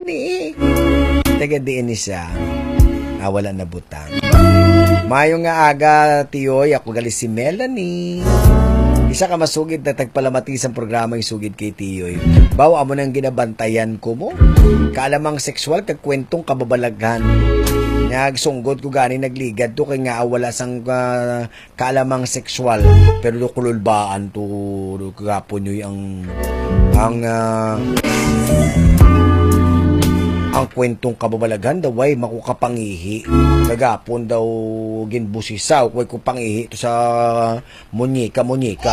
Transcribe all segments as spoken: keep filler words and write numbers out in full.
ni. Taga diin ni siya. Ah, wala na butang. Mayo nga aga, tiyoy, ako gali si Melanie. Isa ka masugid na tagpalamatisang programa yung sugid kay tiyoy. Bawa mo nang ginabantayan ko mo. Kaalamang sexual, kagkwentong kababalaghan. Nagsunggod ko gani nagligad to, kay nga wala sang uh, kaalamang sexual. Pero do kululbaan to, kagapon nyo yung ang... Uh, ang kwentong kababalaghan daw ay makukapangihi. Kagapon daw ginbusisaw kay kupangihi to sa munyika munyika.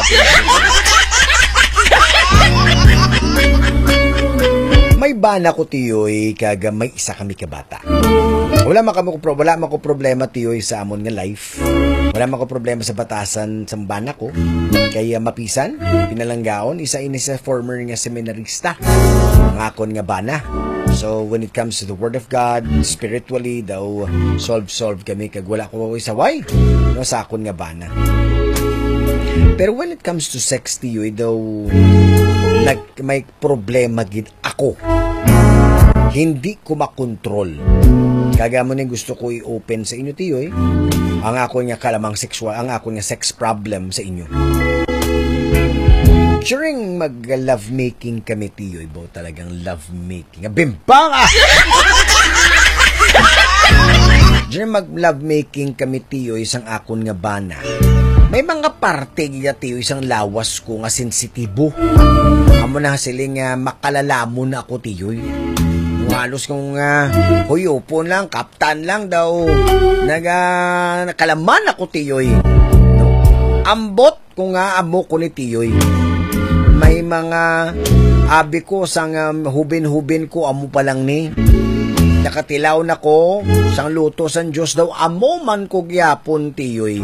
May bana ko tiyoy kaga may isa kami kabata. Wala man kami ko wala man ko problema tiyoy sa amon nga life. Wala man ko problema sa batasan sa bana ko. Kaya mapisan, pinalanggaon isa ini sa former nga seminarista. Ang akon nga bana. So, when it comes to the Word of God, spiritually, daw, solve-solve kami, kag wala ko isaway, no, sa akon nga bana. Pero when it comes to sex, tiyoy, daw, nag, may problema gid ako. Hindi ko makontrol. Kaga mo na gusto ko i-open sa inyo, tiyoy, ang akon nga kalamang sexual, ang akon nga sex problem sa inyo. During mag-love-making kami, tiyoy, bo, talagang love-making. Bimbang ah! During mag-love-making kami, tiyoy, isang akon nga bana, may mga parte nga, tiyoy, isang lawas ko nga sensitibo. Amo na siling uh, makalalamon ako, tiyoy. Halos kong uh, huyupon lang, kaptan lang daw, naga, nakalaman ako, tiyoy. No? Ambot ko nga amo ko ni tiyoy. May mga abi ko sang um, hubin-hubin ko amo pa lang ni. Nakatilaw na ko sang luto sang Diyos daw amo man ko gyapon tiyoy.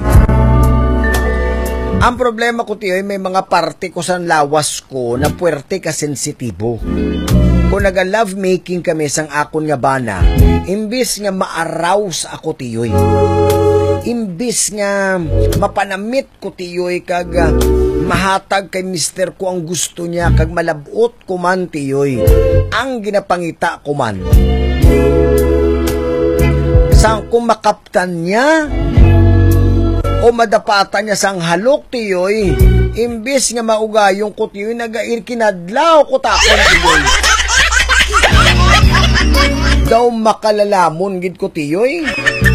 Ang problema ko tiyoy may mga parte ko sang lawas ko na puwerte ka sensitibo. Kung naga-love making kami sang akon nga bana, imbis nga ma-arouse ako tiyoy. Imbis nga mapanamit ko tiyoy kag uh, mahatag kay mister ko ang gusto niya kag malabot ko man tiyoy ang ginapangita ko man sang kumakaptan niya o madapatan niya sang halok tiyoy imbis nga maugayong ko tiyoy nagair kinadlaw ko takon tiyoy daw makalalamon gid ko tiyoy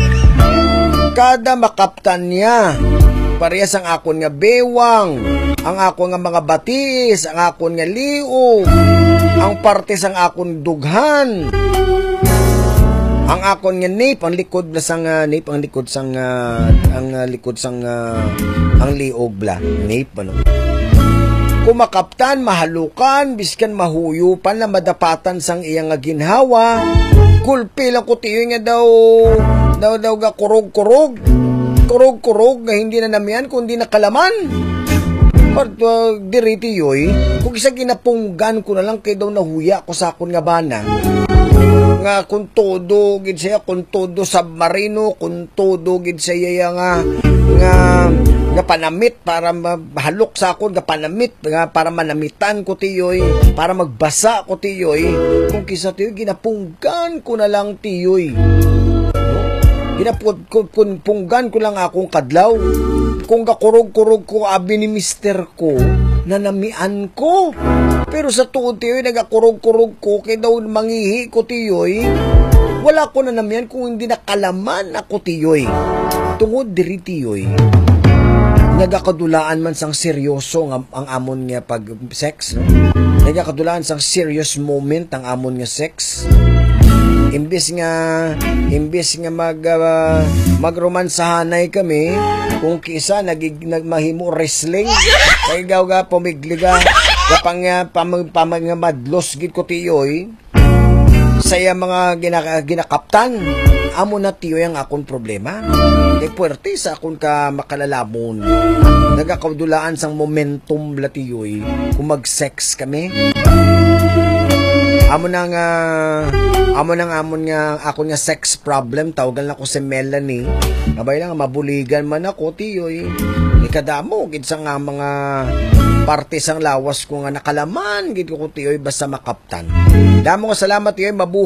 kada makaptan niya parehas ang akon nga bewang, ang akon nga mga batis, ang akon nga liog, ang partes ang akon dughan, ang akon nga nape, ang likod bla sang uh, nape, ang likod sang uh, ang uh, likod sang uh, ang liog bla, nape ano. Kumakaptan, mahalukan, biskan mahuyupan na madapatan sang iyang nga ginhawa, kulpi lang ko tiyo nga daw, daw daw ga kurog-kurog. Kurog-kurog na hindi na namian kundi nakalaman. Or uh, diriti yoy, kung isa ginapunggan ko na lang kay daw nahuya ko sa akon nga bana. Nga kung todo gid siya, kung todo submarino, kung todo gid siya nga nga nga panamit para mahalok sa akon nga panamit nga para manamitan ko tiyoy, para magbasa ko tiyoy. Kung kisa tiyoy ginapunggan ko na lang tiyoy. Ginapod ko punggan ko lang akong kadlaw. Kung kakurog-kurog ko abi ni mister ko, nanamian ko. Pero sa tuod tiyoy, nagakurog-kurog ko, kaya daw mangihi ko tiyoy, wala ko nanamian kung hindi nakalaman ako tiyoy. Tungod diri tiyoy, nagakadulaan man sang seryoso ang, ang amon nga pag sex. No? Nagakadulaan sang serious moment ang amon nga sex. Imbis nga imbis nga mag uh, magromansahanay kami kung kisa nagig nagmahimo wrestling kay gaw ga pumigliga kapang uh, pamag pamag nga madlos gid ko tiyoy saya mga gina, ginakaptan amo na tiyoy ang akon problema kay puwerte sa akon ka makalalamon nagakaudulaan sang momentum la tiyoy kung mag-sex kami. Amo nang uh, amo nang amon nga ako nga sex problem tawagan ako si Melanie. Abay lang mabuligan man ako tiyoy. Ikadamo gid sa nga mga parte sang lawas ko nga nakalaman gid ko tiyoy basta makaptan. Damo nga salamat tiyoy mabuhay.